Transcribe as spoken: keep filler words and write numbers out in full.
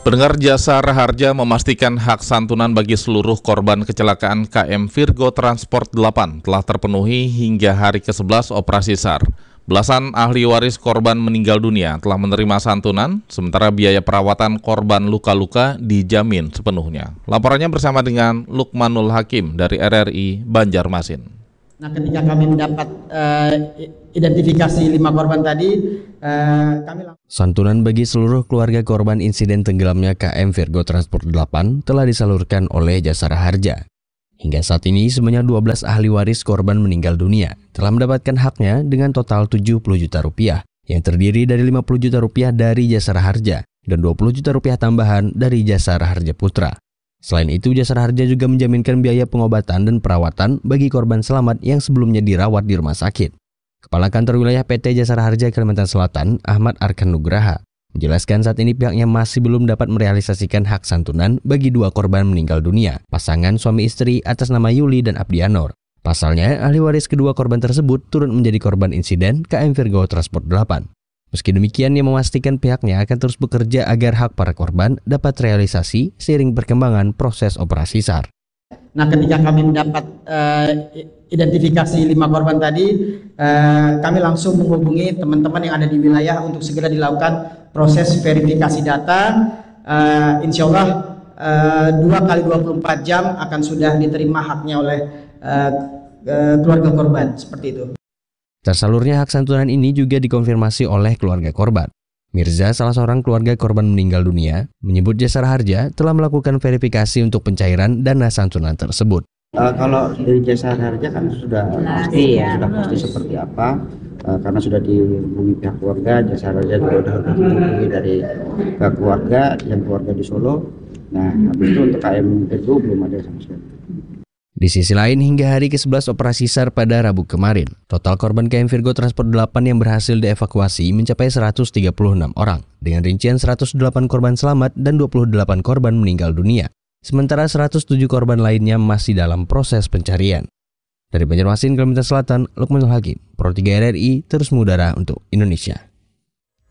Pendengar, Jasa Raharja memastikan hak santunan bagi seluruh korban kecelakaan K M Virgo Transport delapan telah terpenuhi hingga hari kesebelas operasi S A R. Belasan ahli waris korban meninggal dunia telah menerima santunan, sementara biaya perawatan korban luka-luka dijamin sepenuhnya. Laporannya bersama dengan Lukmanul Hakim dari R R I Banjarmasin. Nah, ketika kami mendapat uh, identifikasi lima korban tadi, uh, kami langsung... Santunan bagi seluruh keluarga korban insiden tenggelamnya K M Virgo Transport delapan telah disalurkan oleh Jasa Raharja. Hingga saat ini, sebanyak dua belas ahli waris korban meninggal dunia telah mendapatkan haknya dengan total tujuh puluh juta rupiah, yang terdiri dari lima puluh juta rupiah dari Jasa Raharja dan dua puluh juta rupiah tambahan dari Jasa Raharja Putra. Selain itu, Jasa Raharja juga menjaminkan biaya pengobatan dan perawatan bagi korban selamat yang sebelumnya dirawat di rumah sakit. Kepala Kantor Wilayah P T Jasa Raharja Kalimantan Selatan, Ahmad Arkan Nugraha, menjelaskan saat ini pihaknya masih belum dapat merealisasikan hak santunan bagi dua korban meninggal dunia, pasangan suami istri atas nama Yuli dan Abdianor. Pasalnya, ahli waris kedua korban tersebut turut menjadi korban insiden K M Virgo Transport delapan. Meski demikian, ia memastikan pihaknya akan terus bekerja agar hak para korban dapat realisasi seiring perkembangan proses operasi S A R. Nah, ketika kami mendapat uh, identifikasi lima korban tadi, uh, kami langsung menghubungi teman-teman yang ada di wilayah untuk segera dilakukan proses verifikasi data. Uh, insya Allah uh, dua kali dua puluh empat jam akan sudah diterima haknya oleh uh, uh, keluarga korban, seperti itu. Tersalurnya hak santunan ini juga dikonfirmasi oleh keluarga korban. Mirza, salah seorang keluarga korban meninggal dunia, menyebut Jasa Raharja telah melakukan verifikasi untuk pencairan dana santunan tersebut. Uh, kalau dari Jasa Raharja kan sudah pasti ya, sudah pasti seperti apa, uh, karena sudah dihubungi pihak keluarga. Jasa Raharja juga sudah dihubungi dari ke keluarga yang keluarga di Solo. Nah, habis itu untuk K M Virgo belum ada sama sekali. Di sisi lain, hingga hari kesebelas operasi S A R pada Rabu kemarin, total korban K M Virgo Transport delapan yang berhasil dievakuasi mencapai seratus tiga puluh enam orang, dengan rincian seratus delapan korban selamat dan dua puluh delapan korban meninggal dunia. Sementara seratus tujuh korban lainnya masih dalam proses pencarian. Dari Banjarmasin, Kalimantan Selatan, Lukmanul Hakim, Pro tiga R R I, terus mengudara untuk Indonesia.